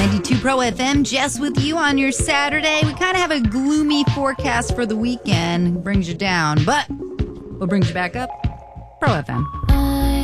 92 Pro FM, Jess with you on your Saturday. We kind of have a gloomy forecast for the weekend. Brings you down, but what brings you back up? Pro FM.